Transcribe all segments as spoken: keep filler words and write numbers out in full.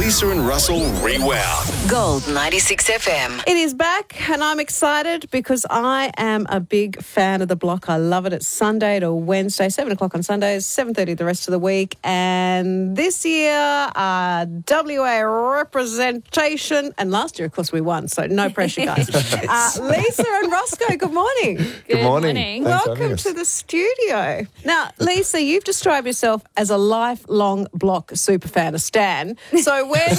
Lisa and Russell Rewound. Gold ninety-six F M. It is back, and I'm excited because I am a big fan of the block. I love it. It's Sunday to Wednesday, seven o'clock on Sundays, seven thirty the rest of the week. And this year, uh, W A representation. And last year, of course, we won, so no pressure, guys. uh, Lisa and Roscoe, good morning. Good morning. morning. Thanks for having Welcome us. to the studio. Now, Lisa, you've described yourself as a lifelong block superfan, a stan. So when,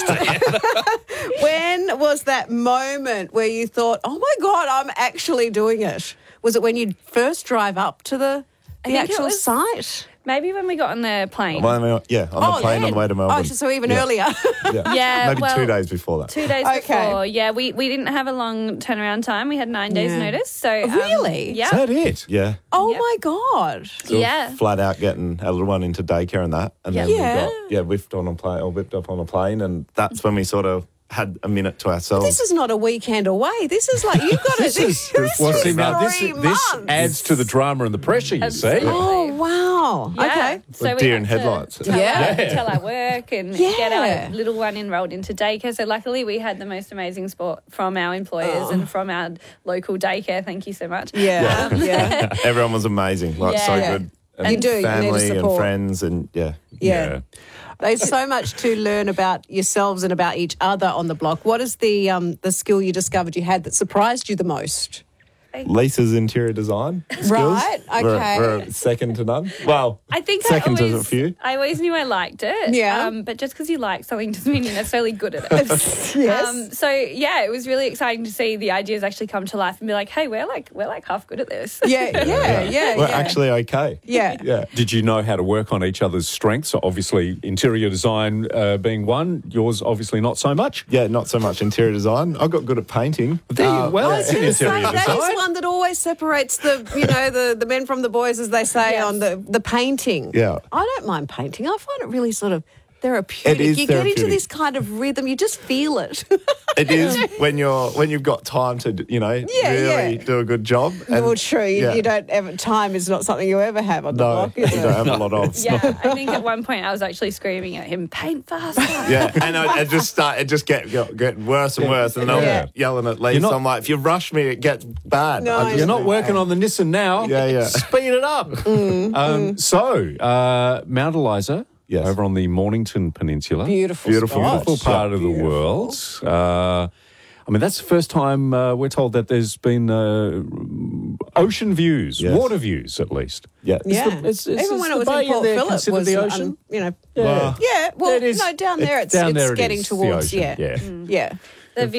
when was that moment where you thought, oh, my God, I'm actually doing it? Was it when you first drive up to the, the think it actual was- site? Maybe when we got on the plane. Well, yeah, on the plane on the way to Melbourne. Oh, so even Yeah. earlier. Yeah. Yeah, Maybe well, two days before that. Two days Okay. before. Yeah, we, we didn't have a long turnaround time. We had nine days Yeah. notice. So um, Really? Yeah. Is that it? Yeah. Oh, Yep. my God. So Yeah. Flat out getting a little one into daycare and that. And then Yeah. we got, yeah, whipped on a plane, or whipped up on a plane. And that's when we sort of had a minute to ourselves. This is not a weekend away. This is like, you've got to, this, this, Well, is see, now this, three this months. adds to the drama and the pressure, you see. Absolutely. Oh, wow. Yeah. Okay. So With we deer had in to headlights. Tell, Yeah. our, tell our work and Yeah. get our little one enrolled into daycare. So luckily we had the most amazing support from our employers and from our local daycare. Thank you so much. Yeah. Um, Yeah. Everyone was amazing. Like, so Yeah. good. You do, you need Family and support. friends and, yeah. Yeah. There's so much to learn about yourselves and about each other on the block. What is the um, the skill you discovered you had that surprised you the most? Lisa's interior design skills. Right, were- okay. Were, second to none. Well, I think second I always, to a few. I always knew I liked it. Yeah. Um, but just because you like something doesn't mean you're necessarily good at it. Yes. Um, so yeah, it was really exciting to see the ideas actually come to life and be like, hey, we're like we're like half good at this. yeah, yeah, yeah, We're yeah. actually okay. Yeah. Yeah. Did you know how to work on each other's strengths? So obviously, interior design uh, being one, yours obviously not so much. Yeah, not so much interior design. I got good at painting. There you- Uh, well, yeah. it's an So interior that design. is one that always separates the, you know, the, the men from the boys, as they say, Yes. on the, the painting. Yeah. I don't mind painting. I find it really sort of therapeutic. It is you get into therapeutic. this kind of rhythm. You just feel it. It is when you're when you've got time to you know Yeah, really yeah. do a good job. And, well, true. You, yeah. you don't ever, time is not something you ever have on the No, block, you is don't it? have a lot of. Yeah, I think at one point I was actually screaming at him, paint faster. Yeah, and I, it just start. It just get get, get worse and worse, and I'm Yeah. yelling at Lisa. You're not- I'm like, if you rush me, it gets bad. No, I I just- You're not working on the Nissan now. Yeah, yeah. Speed it up. Mm, um, so, uh, Mount Eliza, Yes. over on the Mornington Peninsula. Beautiful Beautiful, spot. Beautiful part of the world. Uh, I mean, that's the first time uh, we're told that there's been uh, ocean views, Yes. water views at least. Yeah. Yeah. the- it's- it's- Even is when the it was bay in Port there Phillip, considered was the um, ocean? you know, Well, yeah. Well, It is- no, down there it's, down it's there it getting is, the towards ocean, yeah, yeah. yeah. The